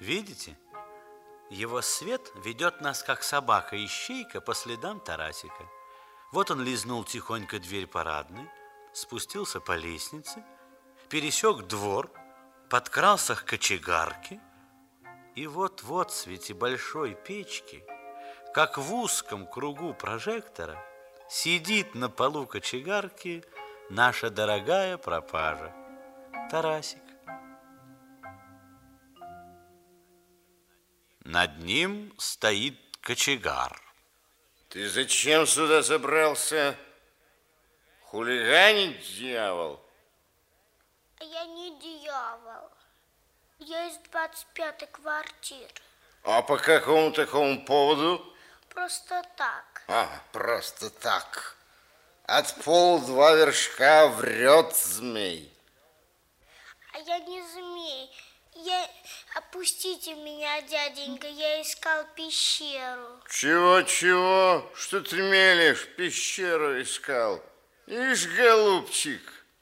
Видите? Его свет ведет нас, как собака-ищейка, по следам Тарасика. Вот он лизнул тихонько дверь парадной, спустился по лестнице, пересек двор, подкрался к кочегарке, и вот-вот в свете большой печки, как в узком кругу прожектора, сидит на полу кочегарки наша дорогая пропажа Тарасик. Над ним стоит кочегар. Ты зачем сюда забрался? Хулиганить, дьявол? Я не дьявол. Я из 25-й квартиры. А по какому такому поводу? Просто так. Просто так. От полдва вершка врет змей. А я не змей. Опустите меня, дяденька, я искал пещеру. Чего? Что ты мелешь? Пещеру искал. Ишь, голубчик.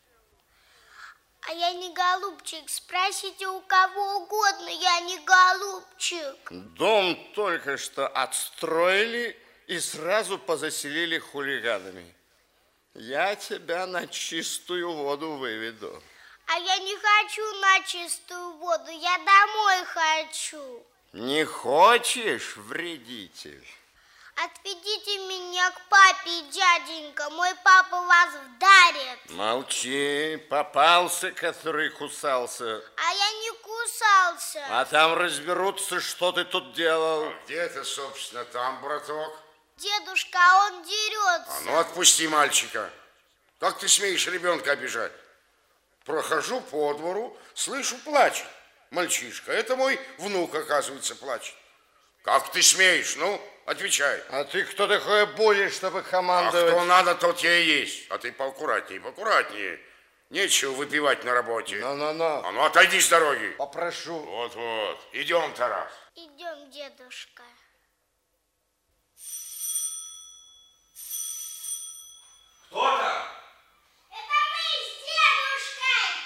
А я не голубчик. Спросите у кого угодно, я не голубчик. Дом только что отстроили и сразу позаселили хулиганами. Я тебя на чистую воду выведу. А я не хочу на чистую воду, я домой хочу. Не хочешь, вредитель? Отведите меня к папе, дяденька, мой папа вас вдарит. Молчи, попался, который кусался. А я не кусался. А там разберутся, что ты тут делал. Где ты, собственно, там, браток? Дедушка, а он дерется. Ну, отпусти мальчика. Как ты смеешь ребенка обижать? Прохожу по двору, слышу, плачет мальчишка. Это мой внук, оказывается, плачет. Как ты смеешь? Ну, отвечай. А ты кто такой будешь, чтобы командовать? А кто надо, тот я и есть. А ты поаккуратнее. Нечего выпивать на работе. Ну. А ну, отойди с дороги. Попрошу. Вот. Идем, Тарас. Идем, дедушка. Кто там? Это мы с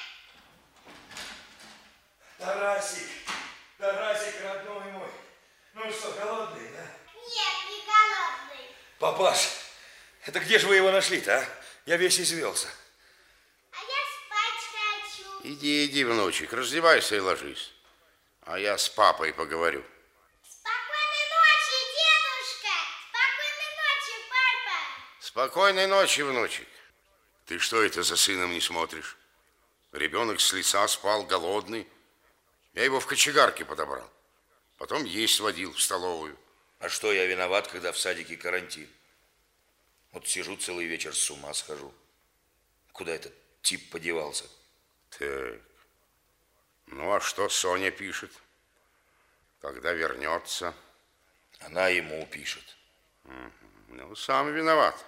дедушкой. Тарасик, родной мой. Ну что, голодный, да? Нет, не голодный. Папаш, это где же вы его нашли-то, а? Я весь извелся. А я спать хочу. Иди, внучек, раздевайся и ложись. А я с папой поговорю. Спокойной ночи, дедушка. Спокойной ночи, папа. Спокойной ночи, внучек. Ты что это за сыном не смотришь? Ребенок с лица спал, голодный. Я его в кочегарке подобрал. Потом есть водил в столовую. А что я виноват, когда в садике карантин? Вот сижу целый вечер, с ума схожу. Куда этот тип подевался? Так. Ну, а что Соня пишет? Когда вернется? Она ему пишет. Ну, сам виноват.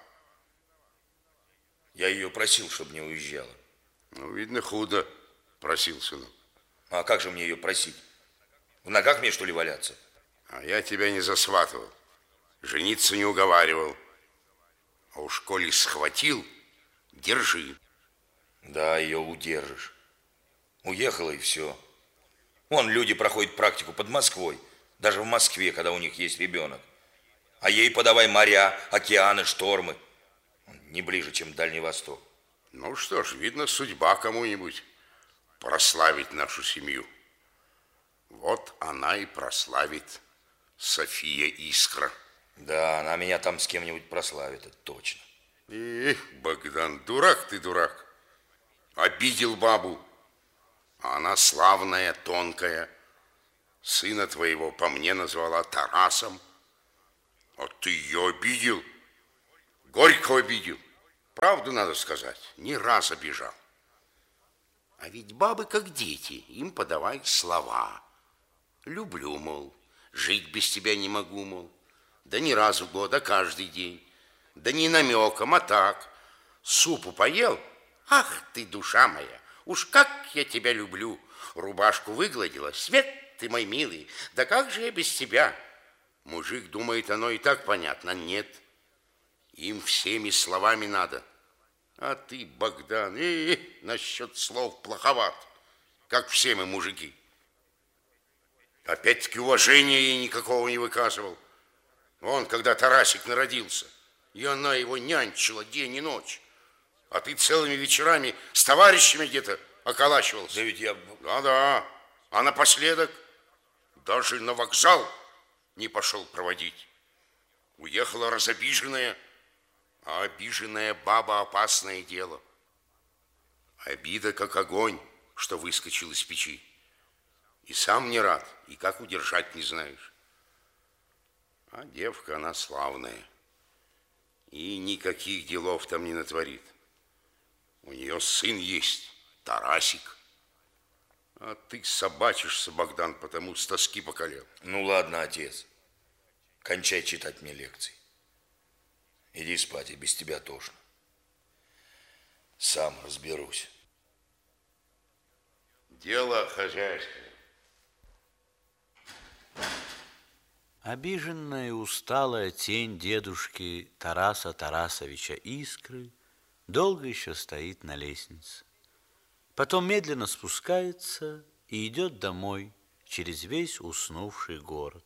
Я ее просил, чтобы не уезжала. Ну, видно, худо просил сынок. А как же мне ее просить? В ногах мне, что ли, валяться? А я тебя не засватывал. Жениться не уговаривал. А уж коли схватил, держи. Да, ее удержишь. Уехала и все. Вон люди проходят практику под Москвой. Даже в Москве, когда у них есть ребенок. А ей подавай моря, океаны, штормы. Не ближе, чем Дальний Восток. Ну что ж, видно, судьба кому-нибудь прославить нашу семью. Вот она и прославит, София Искра. Да, она меня там с кем-нибудь прославит, это точно. Богдан, дурак ты, дурак. Обидел бабу. А она славная, тонкая. Сына твоего по мне назвала Тарасом. А ты ее обидел. Горько обидел. Правду надо сказать, не раз обижал. А ведь бабы как дети, им подавай слова. Люблю, мол, жить без тебя не могу, мол. Да не раз в год, а каждый день. Да не намеком, а так. Супу поел? Ах ты, душа моя, уж как я тебя люблю. Рубашку выгладила, свет ты мой милый, да как же я без тебя? Мужик думает, оно и так понятно, нет. Им всеми словами надо. А ты, Богдан, насчет слов плоховат, как все мы мужики. Опять-таки уважения ей никакого не выказывал. Он, когда Тарасик народился, и она его нянчила день и ночь. А ты целыми вечерами с товарищами где-то околачивался. Да ведь я... Да-да. А напоследок даже на вокзал не пошел проводить. Уехала разобиженная, а обиженная баба — опасное дело. Обида, как огонь, что выскочил из печи. И сам не рад, и как удержать не знаешь. А девка, она славная. И никаких делов там не натворит. У нее сын есть, Тарасик. А ты собачишься, Богдан, потому с тоски покалел. Ну ладно, отец. Кончай читать мне лекции. Иди спать, и без тебя тошно. Сам разберусь. Дело хозяйское. Обиженная и усталая тень дедушки Тараса Тарасовича Искры долго еще стоит на лестнице. Потом медленно спускается и идет домой через весь уснувший город.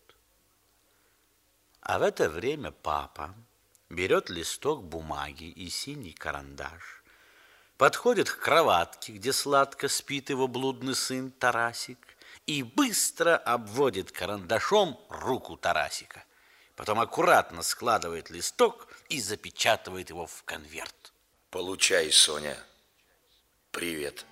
А в это время папа берет листок бумаги и синий карандаш, подходит к кроватке, где сладко спит его блудный сын Тарасик, и быстро обводит карандашом руку Тарасика. Потом аккуратно складывает листок и запечатывает его в конверт. Получай, Соня. Привет.